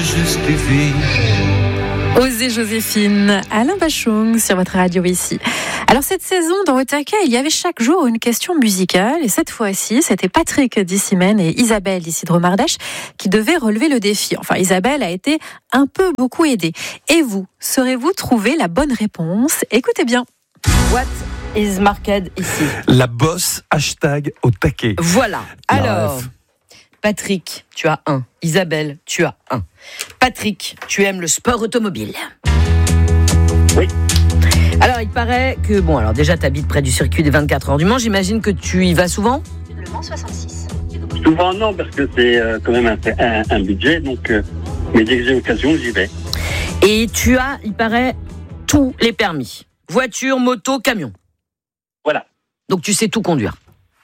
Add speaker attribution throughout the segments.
Speaker 1: justifie.
Speaker 2: Osez Joséphine, Alain Bachung sur votre radio ici. Alors cette saison, dans Otaka, il y avait chaque jour une question musicale. Et cette fois-ci, c'était Patrick d'Issimène et Isabelle d'ici de Romardèche qui devaient relever le défi. Enfin, Isabelle a été un peu beaucoup aidée. Et vous, saurez-vous trouver la bonne réponse? Écoutez bien.
Speaker 3: What is marked ici?
Speaker 4: La bosse, hashtag au taquet.
Speaker 3: Voilà. Alors,
Speaker 4: Bref.
Speaker 3: Patrick, tu as 1. Isabelle, tu as 1. Patrick, tu aimes le sport automobile?
Speaker 5: Oui.
Speaker 3: Alors, il paraît que, bon, alors déjà, tu habites près du circuit des 24 heures du Mans. J'imagine que tu y vas souvent?
Speaker 6: Le Mans 66.
Speaker 5: Souvent non, parce que c'est quand même un budget, donc mais dès que j'ai l'occasion, j'y vais.
Speaker 3: Et tu as, il paraît, tous les permis. Voiture, moto, camion.
Speaker 5: Voilà.
Speaker 3: Donc, tu sais tout conduire.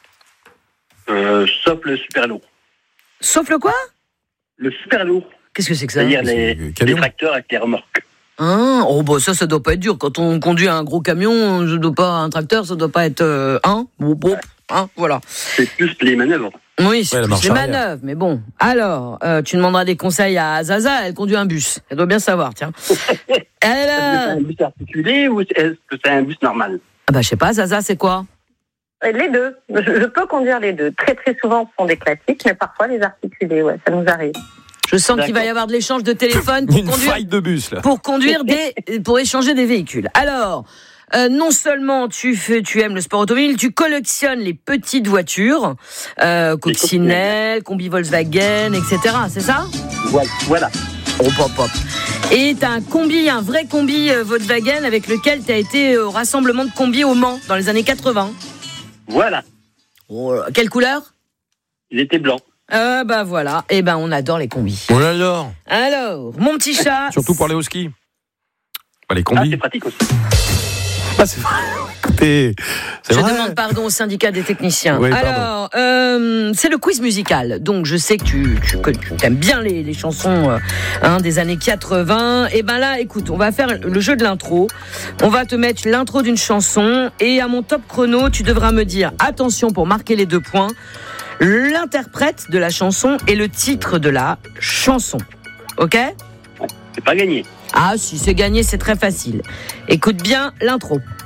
Speaker 5: Sauf le super lourd.
Speaker 3: Sauf le quoi?
Speaker 5: Le super lourd,
Speaker 3: Qu'est-ce que c'est que ça?
Speaker 5: c'est-à-dire
Speaker 4: c'est
Speaker 5: les
Speaker 4: camion.
Speaker 5: tracteurs avec les remorques.
Speaker 3: Ah, oh bah ça doit pas être dur. Quand on conduit un gros camion, un tracteur, ça doit pas être voilà.
Speaker 5: C'est plus les manœuvres.
Speaker 3: Oui, c'est
Speaker 4: Ouais, la
Speaker 3: plus
Speaker 4: marche
Speaker 3: les
Speaker 4: arrière.
Speaker 3: manœuvres, mais bon. Alors, tu demanderas des conseils à Zaza, elle conduit un bus. Elle doit bien savoir, tiens. Elle
Speaker 5: Est-ce que c'est un bus articulé ou est-ce que c'est un bus normal?
Speaker 3: Ah bah je sais pas, Zaza, c'est quoi?
Speaker 6: Les deux. Je peux conduire les deux. Très très souvent, ce sont des classiques, mais parfois les articulés, ouais, ça nous arrive.
Speaker 3: Je sens qu'il va y
Speaker 5: D'accord.
Speaker 3: avoir de l'échange de téléphone pour
Speaker 4: Une
Speaker 3: conduire,
Speaker 4: faille de bus, là.
Speaker 3: pour échanger des véhicules. Alors, non seulement tu aimes le sport automobile, tu collectionnes les petites voitures, coccinelles, combi Volkswagen, etc. C'est ça?
Speaker 5: Voilà.
Speaker 3: Oh, pop, pop. Et t'as un vrai combi Volkswagen avec lequel t'as été au rassemblement de combi au Mans dans les années 80.
Speaker 5: Voilà.
Speaker 3: Oh, quelle couleur?
Speaker 5: Il était blanc.
Speaker 3: Bah voilà. Eh ben, on adore les combis.
Speaker 4: On l'adore.
Speaker 3: Alors, mon petit chat.
Speaker 4: Surtout pour aller au ski. Pas les
Speaker 5: Ah,
Speaker 4: combis.
Speaker 5: c'est pratique aussi.
Speaker 4: Ah, c'est vrai. Écoutez, c'est
Speaker 3: Je
Speaker 4: vrai.
Speaker 3: demande pardon au syndicat des techniciens.
Speaker 4: Oui,
Speaker 3: alors, c'est le quiz musical. Donc, je sais que tu aimes bien les chansons des années 80. Et ben là, écoute, on va faire le jeu de l'intro. On va te mettre l'intro d'une chanson. Et à mon top chrono, tu devras me dire, attention pour marquer les 2 points, l'interprète de la chanson et le titre de la chanson. Ok ?
Speaker 5: C'est pas gagné.
Speaker 3: Ah, si c'est gagné, c'est très facile. Écoute bien l'intro.